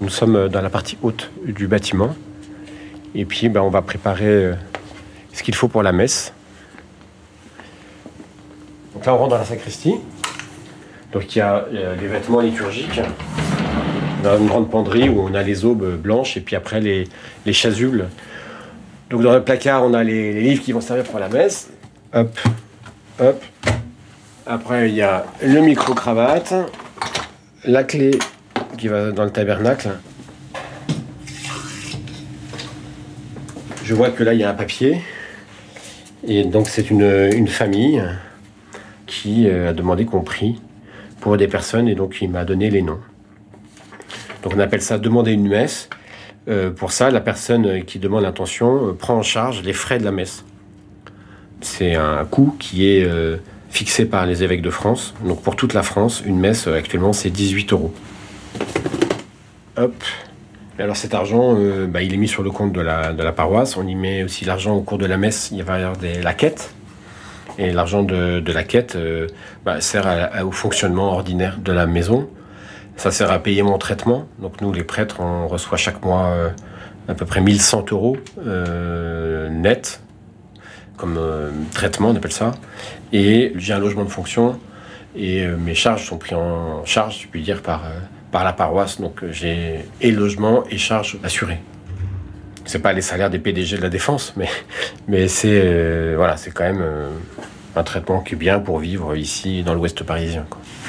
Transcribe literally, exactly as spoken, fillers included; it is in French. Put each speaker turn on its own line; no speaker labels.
nous sommes dans la partie haute du bâtiment. Et puis, ben, on va préparer ce qu'il faut pour la messe. Donc là, on rentre dans la sacristie. Donc il y a les vêtements liturgiques. On a une grande penderie où on a les aubes blanches et puis après les, les chasubles. Donc dans le placard, on a les, les livres qui vont servir pour la messe. Hop, hop. Après, il y a le micro-cravate, la clé qui va dans le tabernacle. Je vois que là, il y a un papier. Et donc, c'est une, une famille qui a demandé qu'on prie pour des personnes. Et donc, il m'a donné les noms. Donc, on appelle ça demander une messe. Euh, pour ça, la personne qui demande l'intention euh, prend en charge les frais de la messe. C'est un coût qui est euh, fixé par les évêques de France. Donc, pour toute la France, une messe, euh, actuellement, c'est dix-huit euros. Hop. Et alors cet argent, euh, bah, il est mis sur le compte de la, de la paroisse. On y met aussi l'argent au cours de la messe. Il va y avoir des, la quête. Et l'argent de, de la quête euh, bah, sert à, à, au fonctionnement ordinaire de la maison. Ça sert à payer mon traitement. Donc nous, les prêtres, on reçoit chaque mois euh, à peu près mille cent euros euh, net comme euh, traitement, on appelle ça. Et j'ai un logement de fonction. Et euh, mes charges sont prises en charge, je puis dire, par... Euh, par la paroisse, donc j'ai et logement et charges assurées. C'est pas les salaires des P D G de la Défense, mais, mais c'est, euh, voilà, c'est quand même euh, un traitement qui est bien pour vivre ici dans l'Ouest parisien, quoi.